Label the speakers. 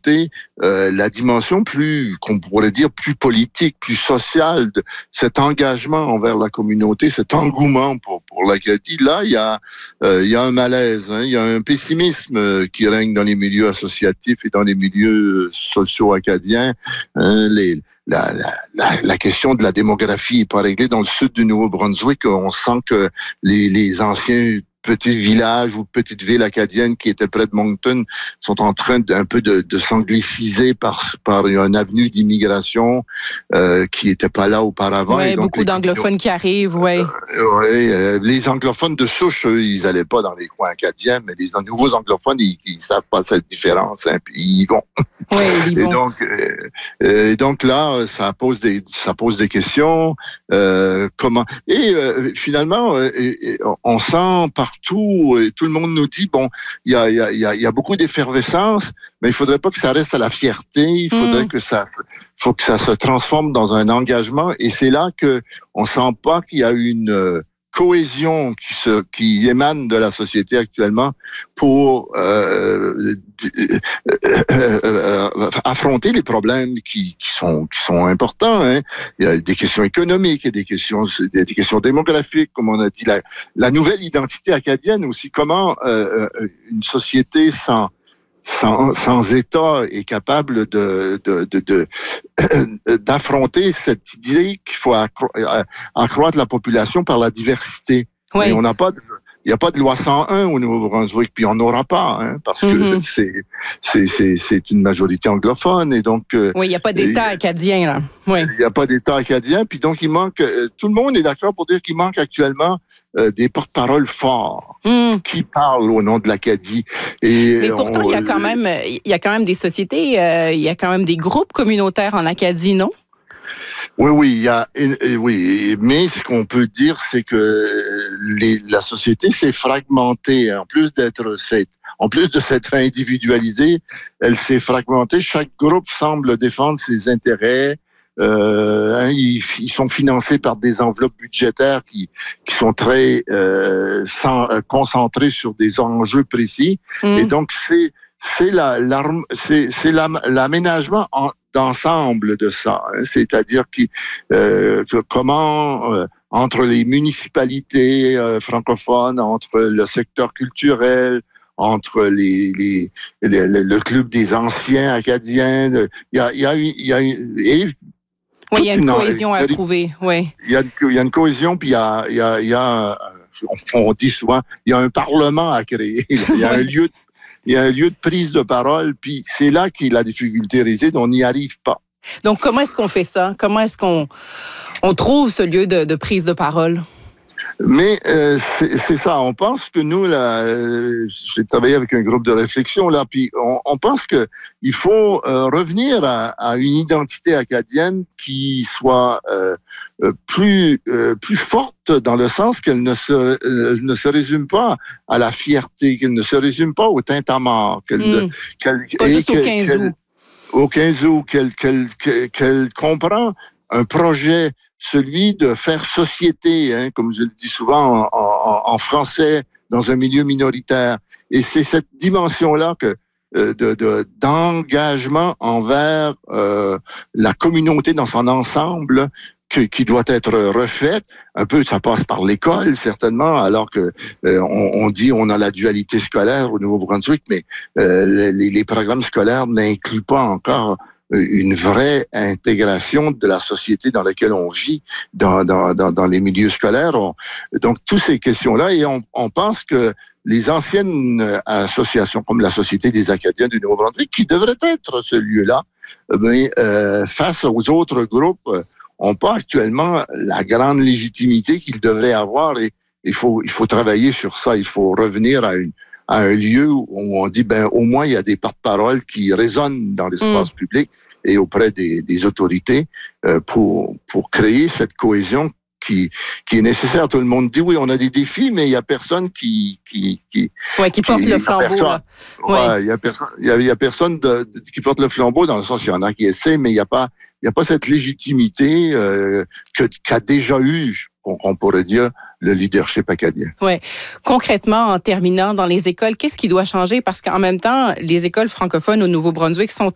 Speaker 1: communauté la dimension qu'on pourrait dire plus politique, plus sociale, de cet engagement envers la communauté, cet engouement pour l'Acadie. Là, il y a un malaise, il y a un pessimisme qui règne dans les milieux associatifs et dans les milieux sociaux acadiens. La question de la démographie n'est pas réglée. Dans le sud du Nouveau-Brunswick, on sent que les anciens petits villages ou petites villes acadiennes qui étaient près de Moncton sont en train d'un peu de s'angliciser par une avenue d'immigration qui n'était pas là auparavant.
Speaker 2: Oui, beaucoup d'anglophones qui arrivent, oui.
Speaker 1: Les anglophones de souche, eux, ils n'allaient pas dans les coins acadiens, mais les nouveaux anglophones, ils savent pas cette différence, puis ils y vont.
Speaker 2: Oui, ils y vont.
Speaker 1: Et donc là, ça pose des questions. Comment finalement, on sent partout, et tout le monde nous dit bon, il y a beaucoup d'effervescence, mais il faudrait pas que ça reste à la fierté. Il faudrait que ça se transforme dans un engagement. Et c'est là que on sent pas qu'il y a une cohésion qui émane de la société actuellement pour affronter les problèmes qui sont importants. Il y a des questions économiques, il y a des questions démographiques, comme on a dit, la nouvelle identité acadienne aussi. Comment une société sans État est capable d'affronter cette idée qu'il faut accroître la population par la diversité.
Speaker 2: Oui.
Speaker 1: Et il n'y a pas de loi 101 au Nouveau-Brunswick, puis on n'aura pas, parce que c'est une majorité anglophone, et donc
Speaker 2: oui, il n'y a pas d'État acadien là. Oui.
Speaker 1: Il n'y a pas d'État acadien, puis donc il manque. Tout le monde est d'accord pour dire qu'il manque actuellement des porte-paroles forts qui parlent au nom de l'Acadie.
Speaker 2: Mais pourtant, il y a quand même des sociétés, il y a quand même des groupes communautaires en Acadie, non?
Speaker 1: Oui, mais ce qu'on peut dire, c'est que la société s'est fragmentée. En plus de s'être individualisée, elle s'est fragmentée. Chaque groupe semble défendre ses intérêts. Ils sont financés par des enveloppes budgétaires qui sont très concentrées sur des enjeux précis. Et donc c'est l'aménagement d'ensemble de ça, c'est-à-dire comment entre les municipalités francophones, entre le secteur culturel, entre le club des anciens acadiens, il y a
Speaker 2: une cohésion à trouver, oui.
Speaker 1: Il y a une cohésion, puis il y a on dit souvent, il y a un parlement à créer, il y a un lieu de prise de parole, puis c'est là que la difficulté réside, on n'y arrive pas.
Speaker 2: Donc, comment est-ce qu'on fait ça? Comment est-ce qu'on trouve ce lieu de prise de parole?
Speaker 1: Mais c'est ça, on pense que nous, là, j'ai travaillé avec un groupe de réflexion, là, puis on pense que il faut revenir à une identité acadienne qui soit plus forte, dans le sens qu'elle ne se résume pas à la fierté, qu'elle ne se résume pas au tintamarre,
Speaker 2: pas juste au 15 août.
Speaker 1: Au 15 août, qu'elle comprend un projet, celui de faire société, comme je le dis souvent en français, dans un milieu minoritaire. Et c'est cette dimension-là d'engagement envers la communauté dans son ensemble qui doit être refaite. Un peu, ça passe par l'école, certainement, alors que on dit on a la dualité scolaire au Nouveau-Brunswick, mais les programmes scolaires n'incluent pas encore une vraie intégration de la société dans laquelle on vit, dans les milieux scolaires. Donc, toutes ces questions-là, et on pense que les anciennes associations, comme la Société des Acadiens du Nouveau-Brunswick, qui devrait être ce lieu-là, face aux autres groupes, n'ont pas actuellement la grande légitimité qu'ils devraient avoir, et il faut travailler sur ça. Il faut revenir à un lieu où on dit, au moins, il y a des porte-paroles qui résonnent dans l'espace public et auprès des autorités pour créer cette cohésion qui est nécessaire. Tout le monde dit, oui, on a des défis, mais il n'y a personne qui
Speaker 2: porte le flambeau.
Speaker 1: Il y a personne qui porte le flambeau, dans le sens, il y en a qui essaient, mais il n'y a pas cette légitimité qu'a déjà eu, on pourrait dire, le leadership acadien.
Speaker 2: Oui. Concrètement, en terminant, dans les écoles, qu'est-ce qui doit changer? Parce qu'en même temps, les écoles francophones au Nouveau-Brunswick sont